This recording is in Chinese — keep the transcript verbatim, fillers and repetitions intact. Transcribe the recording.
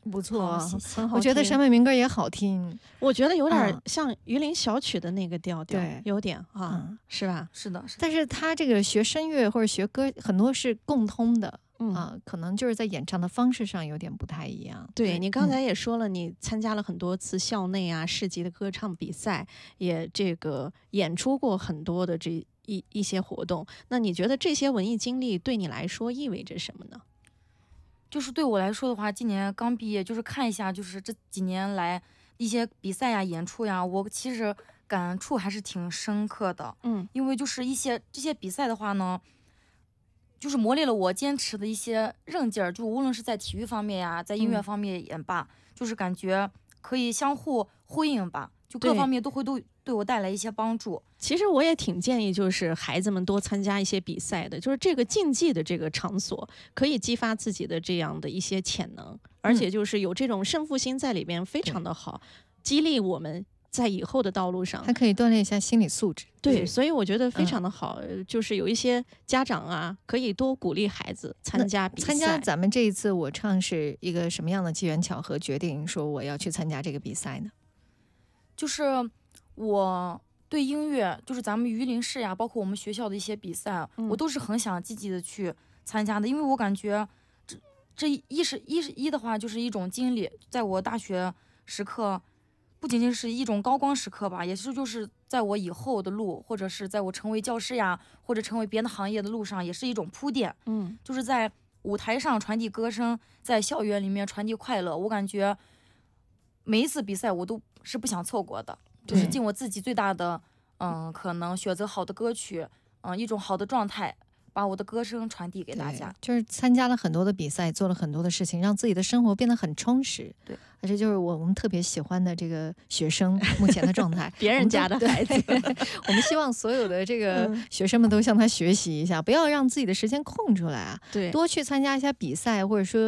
不错， 很好我觉得审美民歌也好听， 我觉得有点像榆林小曲的那个调调， 对， 有点啊、 嗯， 是吧？ 是的，是的。 但是他这个学声乐或者学歌，很多是共通的。 嗯啊，可能就是在演唱的方式上有点不太一样。 对，你刚才也说了，你参加了很多次校内啊、市级的歌唱比赛，也这个演出过很多的这一一些活动。那你觉得这些文艺经历对你来说意味着什么呢？ 就是对我来说的话，今年刚毕业，就是看一下，就是这几年来一些比赛呀、演出呀，我其实感触还是挺深刻的。 嗯， 因为就是一些这些比赛的话呢，就是磨练了我坚持的一些韧劲儿，就无论是在体育方面呀，在音乐方面也罢，嗯、就是感觉可以相互呼应吧，就各方面都会都对我带来一些帮助。 其实我也挺建议，就是孩子们多参加一些比赛的，就是这个竞技的这个场所可以激发自己的这样的一些潜能，而且就是有这种胜负心在里边，非常的好，激励我们在以后的道路上， 还可以锻炼一下心理素质。 对，所以我觉得非常的好，嗯、就是有一些家长啊，可以多鼓励孩子参加比赛。 参加咱们这一次我唱是一个什么样的机缘巧合决定说我要去参加这个比赛呢？ 就是我对音乐，就是咱们榆林市呀，包括我们学校的一些比赛，嗯、我都是很想积极的去参加的，因为我感觉这这一是一是一的话，就是一种经历，在我大学时刻。不仅仅是一种高光时刻吧，也是就是在我以后的路，或者是在我成为教师呀，或者成为别的行业的路上，也是一种铺垫。 嗯， 就是在舞台上传递歌声，在校园里面传递快乐。我感觉每一次比赛我都是不想错过的，就是尽我自己最大的，嗯，可能选择好的歌曲，嗯，一种好的状态。把我的歌声传递给大家， 就是参加了很多的比赛，做了很多的事情，让自己的生活变得很充实。 对， 而且就是我我们特别喜欢的这个学生目前的状态， 别人家的孩子， 我们希望所有的这个学生们都向他学习一下，不要让自己的时间空出来啊， 对， 多去参加一下比赛，或者说